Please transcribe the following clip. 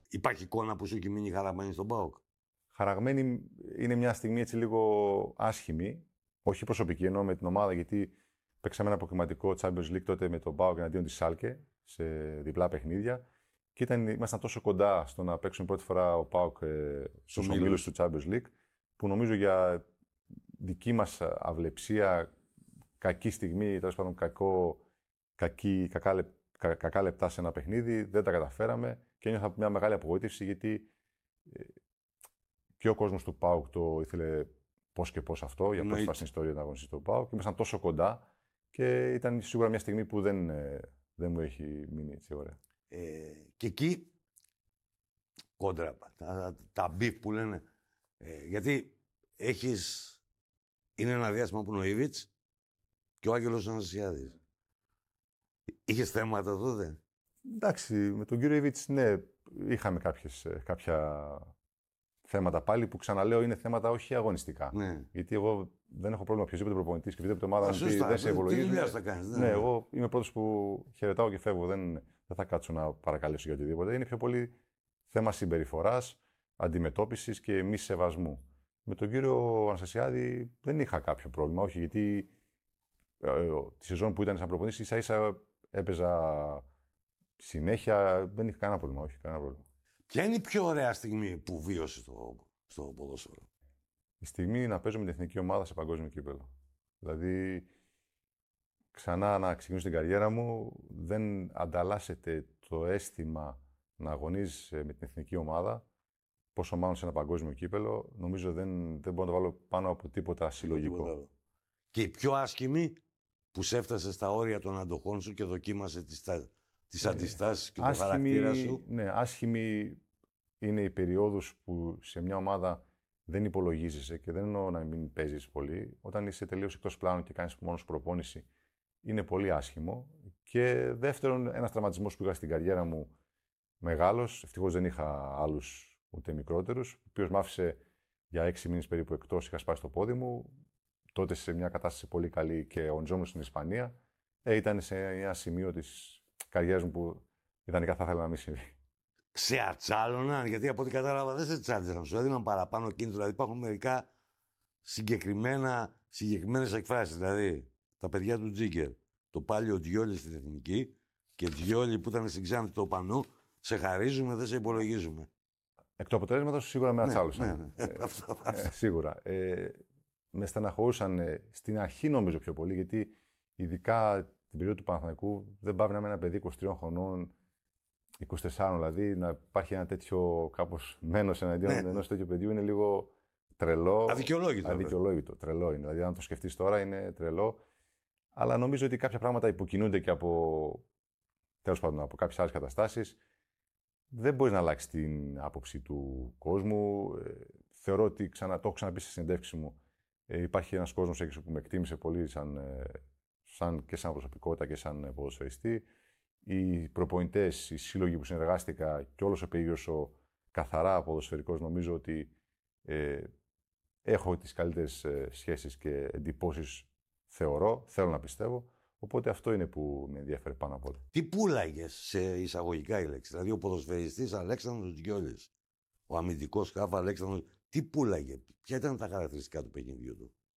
Υπάρχει εικόνα που σου έχει μείνει χαραγμένη στον ΠΑΟΚ? Χαραγμένη είναι μια στιγμή έτσι λίγο άσχημη. Όχι προσωπική, εννοώ με την ομάδα, γιατί παίξαμε ένα αποκριματικό Champions League τότε με τον ΠΑΟΚ εναντίον τη Σάλκε σε διπλά παιχνίδια. Και ήμασταν τόσο κοντά στο να παίξουμε πρώτη φορά ο ΠΑΟΚ στους ομίλους του Champions League, που νομίζω για δική μας αυλεψία, κακή στιγμή, τέλος πάντων κακά λεπτά σε ένα παιχνίδι, δεν τα καταφέραμε και ένιωθα μια μεγάλη απογοήτευση, γιατί και ο κόσμος του ΠΑΟΚ το ήθελε πώς και πώς αυτό, για πρώτη φορά στην ιστορία να αγωνιστεί το ΠΑΟΚ, και ήμασταν τόσο κοντά και ήταν σίγουρα μια στιγμή που δεν μου έχει μείνει έτσι ωραία. Και εκεί, κόντρα, τα μπιφ που λένε, γιατί είναι ένα διάστημα που είναι ο Ήβιτς και ο Άγγελος Αναστασιάδης. Είχες θέματα τότε? Εντάξει, με τον κύριο Ήβιτς, ναι, είχαμε κάποια θέματα πάλι, που ξαναλέω είναι θέματα όχι αγωνιστικά. Ναι. Γιατί εγώ δεν έχω πρόβλημα οποιοδήποτε προπονητής και οποιοδήποτε ομάδα δεν σε υπολογίζει. Τι δουλειά θα κάνεις? Ναι, εγώ είμαι πρώτος που χαιρετάω και φεύγω. Δεν θα κάτσω να παρακαλέσω για οτιδήποτε. Είναι πιο πολύ θέμα συμπεριφοράς, αντιμετώπισης και μη σεβασμού. Με τον κύριο Αναστασιάδη δεν είχα κάποιο πρόβλημα. Όχι, γιατί τη σεζόν που ήταν σαν προπονητής, ίσα-ίσα έπαιζα συνέχεια. Δεν είχα κανένα πρόβλημα. Όχι, κανένα πρόβλημα. Ποια είναι η πιο ωραία στιγμή που βίωσες στο ποδόσφαιρο? Η στιγμή να παίζω με την εθνική ομάδα σε παγκόσμιο κύπελλο. Δηλαδή, ξανά να ξεκινήσω την καριέρα μου, δεν ανταλλάσσεται το αίσθημα να αγωνίζεις με την εθνική ομάδα, πόσο μάλλον σε ένα παγκόσμιο κύπελλο. Νομίζω δεν μπορώ να το βάλω πάνω από τίποτα συλλογικό. Και η πιο άσχημη που σε έφτασε στα όρια των αντοχών σου και δοκίμασε τις αντιστάσεις και το χαρακτήρα σου? Ναι, άσχημη είναι η περίοδος που σε μια ομάδα δεν υπολογίζεσαι, και δεν εννοώ να μην παίζεις πολύ. Όταν είσαι τελείως εκτός πλάνου και κάνεις μόνο σου προπόνηση, είναι πολύ άσχημο. Και δεύτερον, ένας τραυματισμός που είχα στην καριέρα μου μεγάλος, ευτυχώς δεν είχα άλλους ούτε μικρότερους, ο οποίος μ' άφησε για 6 μήνες περίπου εκτός, είχα σπάσει το πόδι μου. Τότε σε μια κατάσταση πολύ καλή και αγωνιζόμουν στην Ισπανία. Ήταν σε ένα σημείο της καριέρας μου που ιδανικά θα ήθελα να μην συμβεί. Σε ατσάλωναν, γιατί από ό,τι κατάλαβα δεν σε τσάντζεραν, σου έδιναν παραπάνω κίνητρο. Δηλαδή υπάρχουν μερικά συγκεκριμένες εκφράσεις. Δηλαδή τα παιδιά του Τζίγκερ, το πάλι ο Τζιόλι στην εθνική και Τζιόλι που ήταν στην Ξάνθη το Πανού, σε χαρίζουμε, δεν σε υπολογίζουμε. Εκ του αποτελέσματος σίγουρα με ατσάλωσαν. Σίγουρα. Με στεναχωρούσαν στην αρχή, νομίζω πιο πολύ, γιατί ειδικά την περίοδο του Παναθηναϊκού δεν πάβει να είμαι ένα παιδί 23 χρονών, 24 δηλαδή, να υπάρχει ένα τέτοιο κάπως μένος εναντίον ενός τέτοιου παιδιού είναι λίγο τρελό. Αδικαιολόγητο. Τρελό είναι. Δηλαδή, αν το σκεφτείς τώρα, είναι τρελό. Αλλά νομίζω ότι κάποια πράγματα υποκινούνται και τέλος πάντων, από κάποιες άλλες καταστάσεις. Δεν μπορείς να αλλάξεις την άποψη του κόσμου. Θεωρώ ότι, το έχω ξαναπεί στη συνεντεύξη μου, υπάρχει ένας κόσμος έξω που με εκτίμησε πολύ και σαν προσωπικότητα και σαν ποδοσφαιριστή. Οι προπονητές, οι σύλλογοι που συνεργάστηκα και όλος ο περίοδος ο καθαρά ποδοσφαιρικός, νομίζω ότι έχω τις καλύτερες σχέσεις και εντυπώσεις, θέλω να πιστεύω. Οπότε αυτό είναι που με ενδιαφέρει πάνω απ' όλα. Τι πουλάγες σε εισαγωγικά η λέξη? Δηλαδή ο ποδοσφαιριστής Αλέξανδρος Τζιόλης, ο αμυντικός χαφ Αλέξανδρος, τι πουλάγε? Ποια ήταν τα χαρακτηριστικά του παιχνιδιού του?